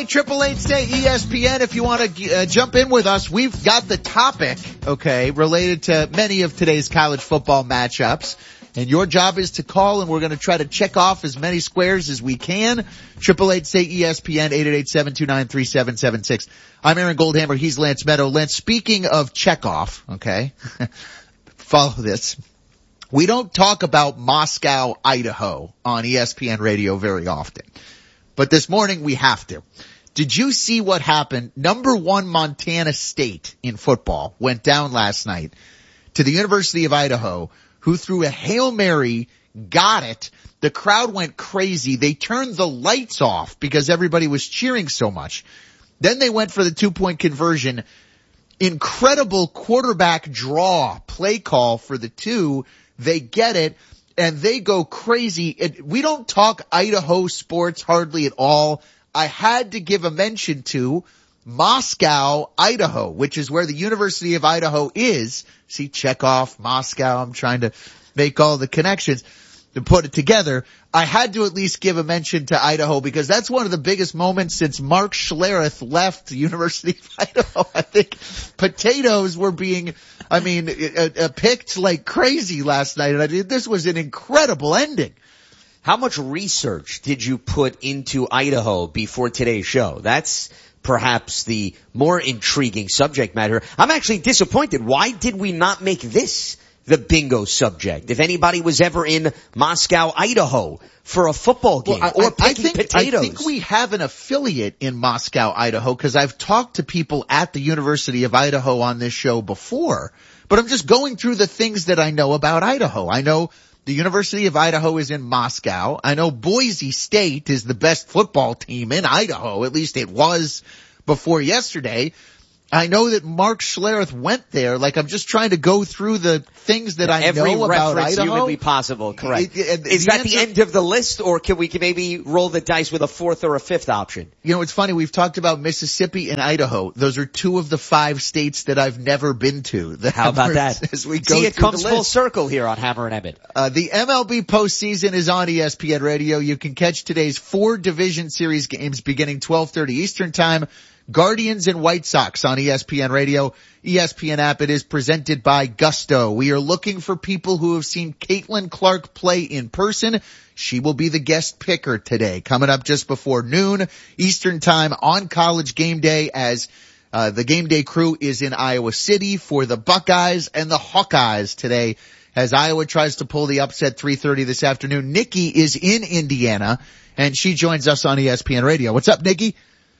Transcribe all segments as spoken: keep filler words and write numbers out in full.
triple eight say E S P N if you want to uh, jump in with us. We've got the topic, okay, related to many of today's college football matchups. And your job is to call, and we're going to try to check off as many squares as we can. triple eight say E S P N, eight eight eight, seven two nine, three seven seven six. I'm Aaron Goldhammer. He's Lance Meadow. Lance, speaking of check off, okay, follow this. We don't talk about Moscow, Idaho on E S P N radio very often. But this morning we have to. Did you see what happened? Number one Montana State in football went down last night to the University of Idaho, who threw a Hail Mary, got it. The crowd went crazy. They turned the lights off because everybody was cheering so much. Then they went for the two-point conversion. Incredible quarterback draw play call for the two. They get it. And they go crazy. It, we don't talk Idaho sports hardly at all. I had to give a mention to Moscow, Idaho, which is where the University of Idaho is. See, check off Moscow. I'm trying to make all the connections to put it together. I had to at least give a mention to Idaho because that's one of the biggest moments since Mark Schlereth left the University of Idaho. I think potatoes were being, I mean, uh, uh, picked like crazy last night. And I mean, this was an incredible ending. How much research did you put into Idaho before today's show? That's perhaps the more intriguing subject matter. I'm actually disappointed. Why did we not make this the bingo subject? If anybody was ever in Moscow, Idaho for a football game well, I, or picking I think, potatoes. I think we have an affiliate in Moscow, Idaho, because I've talked to people at the University of Idaho on this show before. But I'm just going through the things that I know about Idaho. I know the University of Idaho is in Moscow. I know Boise State is the best football team in Idaho. At least it was before yesterday. I know that Mark Schlereth went there. Like, I'm just trying to go through the things that I Every know about Idaho. Every reference humanly possible, correct. It, it, Is the that answer, the end of the list, or can we can maybe roll the dice with a fourth or a fifth option? You know, it's funny. We've talked about Mississippi and Idaho. Those are two of the five states that I've never been to. The How about that? As we go See, it comes the full list. circle here on Hammer and Emmett. Uh, the M L B postseason is on E S P N Radio. You can catch today's four division series games beginning twelve thirty Eastern Time. Guardians and White Sox on E S P N Radio, E S P N app. It is presented by Gusto. We are looking for people who have seen Caitlin Clark play in person. She will be the guest picker today, coming up just before noon Eastern Time on College Game Day, as uh, the Game Day crew is in Iowa City for the Buckeyes and the Hawkeyes today, as Iowa tries to pull the upset three thirty this afternoon. Nikki is in Indiana, and she joins us on E S P N Radio. What's up, Nikki?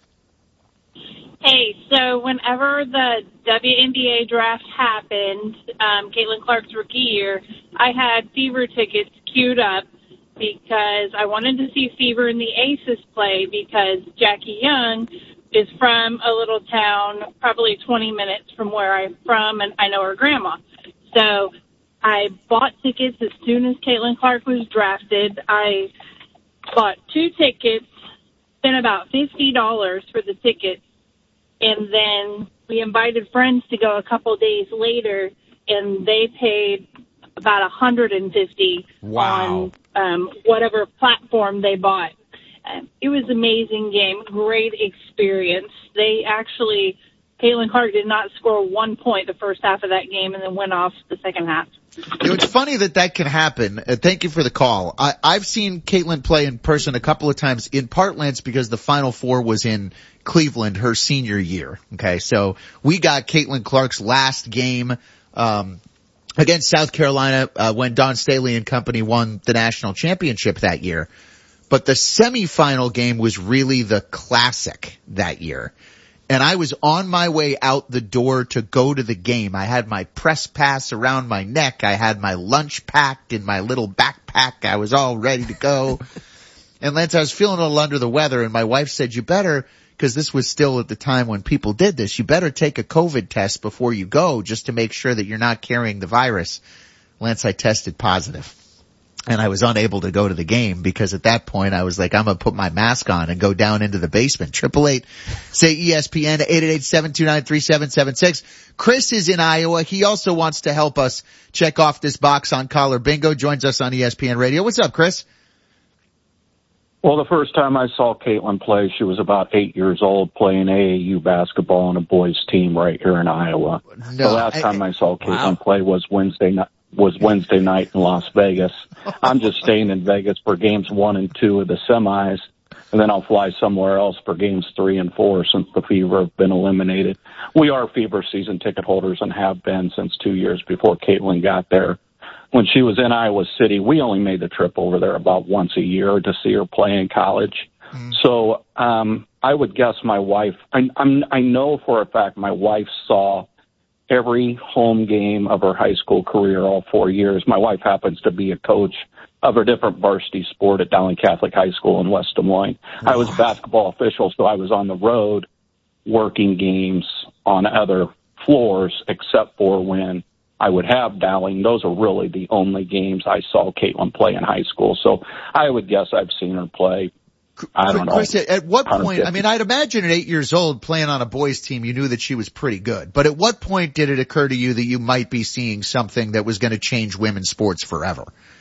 Hey, so whenever the W N B A draft happened, um, Caitlin Clark's rookie year, I had Fever tickets queued up because I wanted to see Fever and the Aces play, because Jackie Young is from a little town probably twenty minutes from where I'm from, and I know her grandma. So I bought tickets as soon as Caitlin Clark was drafted. I bought two tickets, spent about fifty dollars for the tickets. And then we invited friends to go a couple days later, and they paid about one hundred fifty dollars wow. on um, whatever platform they bought. Um, it was an amazing game, great experience. They actually, Caitlin Clark did not score one point the first half of that game and then went off the second half. You know, it's funny that that can happen. Uh, thank you for the call. I, I've seen Caitlin play in person a couple of times, in part, Lance, because the Final Four was in Cleveland her senior year. Okay, so we got Caitlin Clark's last game um against South Carolina uh, when Don Staley and company won the national championship that year. But the semifinal game was really the classic that year. And I was on my way out the door to go to the game. I had my press pass around my neck. I had my lunch packed in my little backpack. I was all ready to go. And Lance, I was feeling a little under the weather, and my wife said, you better, because this was still at the time when people did this, you better take a COVID test before you go, just to make sure that you're not carrying the virus. Lance, I tested positive. And I was unable to go to the game because at that point I was like, I'm going to put my mask on and go down into the basement. Triple eight, say E S P N, eight eight eight, seven two nine, three seven seven six. Chris is in Iowa. He also wants to help us check off this box on Collar Bingo. Joins us on E S P N Radio. What's up, Chris? Well, the first time I saw Caitlin play, she was about eight years old playing A A U basketball on a boys team right here in Iowa. No, the last time I, I saw Caitlin wow. play was Wednesday night. was Wednesday night in Las Vegas. I'm just staying in Vegas for games one and two of the semis, and then I'll fly somewhere else for games three and four since the Fever have been eliminated. We are Fever season ticket holders and have been since two years before Caitlin got there. When she was in Iowa City, we only made the trip over there about once a year to see her play in college. Mm. So um, I would guess my wife, I, I'm, I know for a fact my wife saw every home game of her high school career, all four years. My wife happens to be a coach of a different varsity sport at Dowling Catholic High School in West Des Moines. Wow. I was a basketball official, so I was on the road working games on other floors, except for when I would have Dowling. Those are really the only games I saw Caitlin play in high school. So I would guess I've seen her play. I don't know. Chris, at what point, I mean, I'd imagine at eight years old playing on a boys team, you knew that she was pretty good. But at what point did it occur to you that you might be seeing something that was going to change women's sports forever?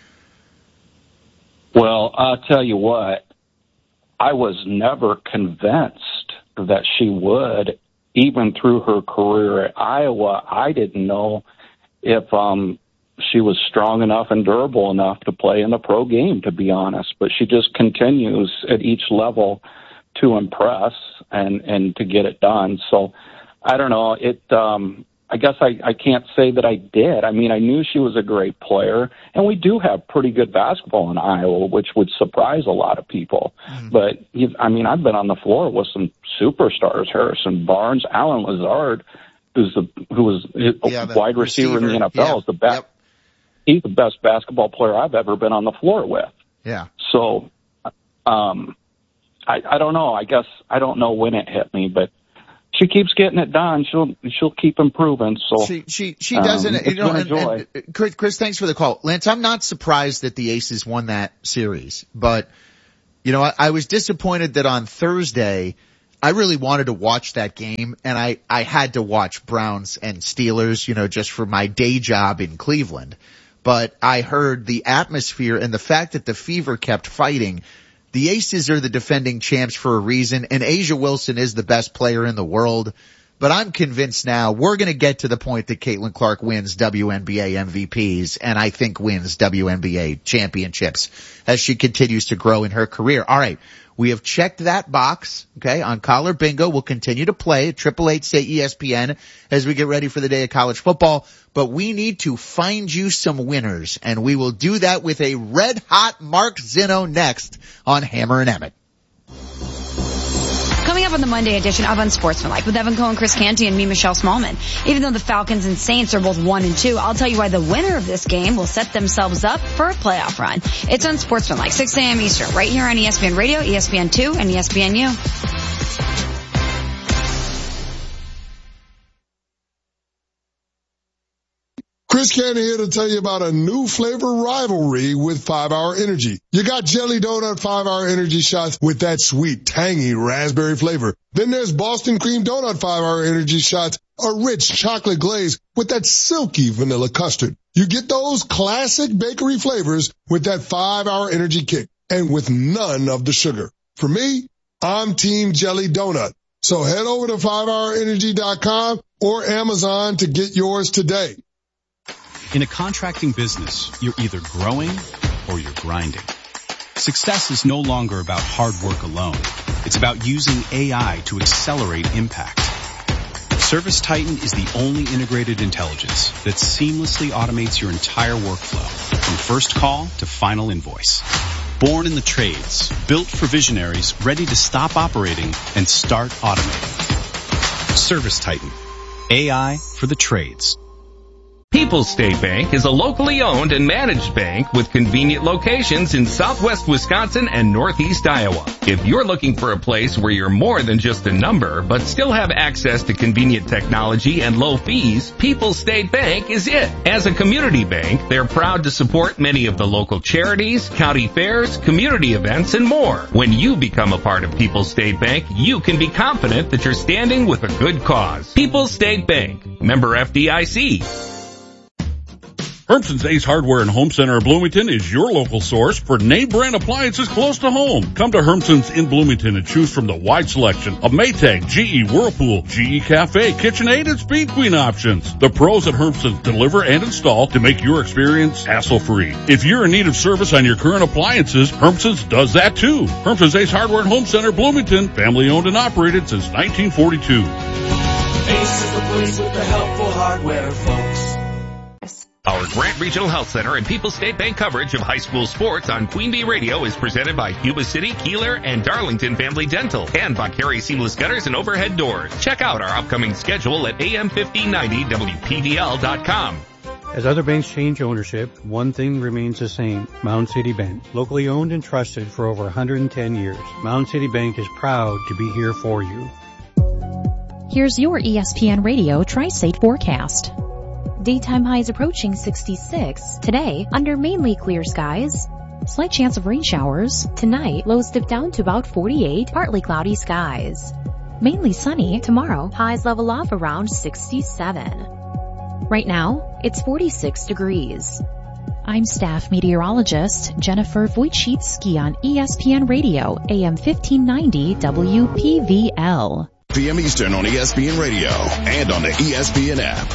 Well, I'll tell you what, I was never convinced that she would, even through her career at Iowa. I didn't know if, um, she was strong enough and durable enough to play in the pro game, to be honest. But she just continues at each level to impress and, and to get it done. So I don't know. It, um, I guess I, I can't say that I did. I mean, I knew she was a great player, and we do have pretty good basketball in Iowa, which would surprise a lot of people. Mm. But, I mean, I've been on the floor with some superstars, Harrison Barnes, Alan Lazard, who's the, who was a yeah, wide receiver, receiver in the N F L, yeah. is the best. Yep. He's the best basketball player I've ever been on the floor with. Yeah. So, um, I, I don't know. I guess I don't know when it hit me, but she keeps getting it done. She'll she'll keep improving. So she she she doesn't. Um, you know, and, and, Chris, Chris, thanks for the call, Lance. I'm not surprised that the Aces won that series, but you know, I, I was disappointed that on Thursday I really wanted to watch that game, and I I had to watch Browns and Steelers, you know, just for my day job in Cleveland. But I heard the atmosphere and the fact that the Fever kept fighting. The Aces are the defending champs for a reason, and Asia Wilson is the best player in the world. But I'm convinced now we're going to get to the point that Caitlin Clark wins W N B A M V Ps, and I think wins W N B A championships as she continues to grow in her career. All right. We have checked that box, okay, on Collar Bingo. We'll continue to play at triple eight say E S P N as we get ready for the day of college football. But we need to find you some winners, and we will do that with a red-hot Mark Zinno next on Hammer and Emmett. Coming up on the Monday edition of Unsportsmanlike with Evan Cohen, Chris Canty, and me, Michelle Smallman. Even though the Falcons and Saints are both one and two, I'll tell you why the winner of this game will set themselves up for a playoff run. It's Unsportsmanlike, six a.m. Eastern, right here on E S P N Radio, E S P N two, and E S P N U. Chris Canty here to tell you about a new flavor rivalry with five hour Energy. You got Jelly Donut five hour Energy shots with that sweet, tangy raspberry flavor. Then there's Boston Cream Donut five hour Energy shots, a rich chocolate glaze with that silky vanilla custard. You get those classic bakery flavors with that five hour Energy kick and with none of the sugar. For me, I'm Team Jelly Donut. So head over to five hour energy dot com or Amazon to get yours today. In a contracting business, you're either growing or you're grinding. Success is no longer about hard work alone. It's about using A I to accelerate impact. ServiceTitan is the only integrated intelligence that seamlessly automates your entire workflow, from first call to final invoice. Born in the trades, built for visionaries ready to stop operating and start automating. ServiceTitan, A I for the trades. People's State Bank is a locally owned and managed bank with convenient locations in southwest Wisconsin and northeast Iowa. If you're looking for a place where you're more than just a number, but still have access to convenient technology and low fees, People's State Bank is it. As a community bank, they're proud to support many of the local charities, county fairs, community events, and more. When you become a part of People's State Bank, you can be confident that you're standing with a good cause. People's State Bank, member F D I C. Hermson's Ace Hardware and Home Center in Bloomington is your local source for name brand appliances close to home. Come to Hermson's in Bloomington and choose from the wide selection of Maytag, G E, Whirlpool, G E Cafe, KitchenAid, and Speed Queen options. The pros at Hermson's deliver and install to make your experience hassle-free. If you're in need of service on your current appliances, Hermson's does that too. Hermson's Ace Hardware and Home Center, Bloomington, family owned and operated since nineteen forty-two. Ace is the place with the helpful hardware, folks. Our Grant Regional Health Center and People's State Bank coverage of high school sports on Queen Bee Radio is presented by Cuba City, Keeler, and Darlington Family Dental, and by Carey Seamless Gutters and Overhead Doors. Check out our upcoming schedule at A M fifteen ninety W P V L dot com. As other banks change ownership, one thing remains the same: Mound City Bank. Locally owned and trusted for over one hundred ten years, Mound City Bank is proud to be here for you. Here's your E S P N Radio Tri-State forecast. Daytime highs approaching sixty-six. Today, under mainly clear skies. Slight chance of rain showers. Tonight, lows dip down to about forty-eight, partly cloudy skies. Mainly sunny. Tomorrow, highs level off around sixty-seven. Right now, it's forty-six degrees. I'm staff meteorologist Jennifer Wojcicki on E S P N Radio, A M fifteen ninety W P V L. P M Eastern on E S P N Radio and on the E S P N app.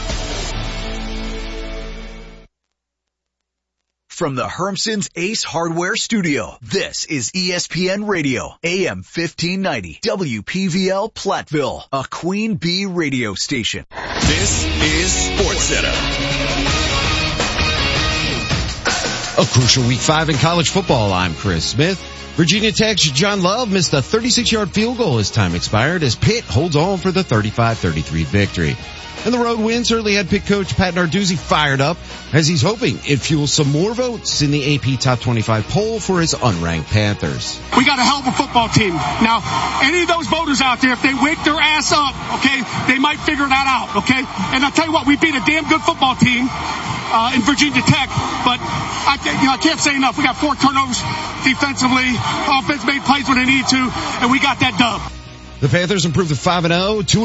From the Hermson's Ace Hardware Studio, this is E S P N Radio, A M fifteen ninety, W P V L Platteville, a Queen Bee radio station. This is Sports Center. A crucial week five in college football. I'm Chris Smith. Virginia Tech's John Love missed a thirty-six-yard field goal as time expired as Pitt holds on for the thirty-five thirty-three victory. And the road win certainly had Pitt coach Pat Narduzzi fired up as he's hoping it fuels some more votes in the A P Top twenty-five poll for his unranked Panthers. We got a hell of a football team. Now, any of those voters out there, if they wake their ass up, okay, they might figure that out, okay? And I'll tell you what, we beat a damn good football team uh, in Virginia Tech, but I, you know, I can't say enough. We got four turnovers defensively. Offense made plays when they needed to, and we got that dub. The Panthers improved to five and oh, two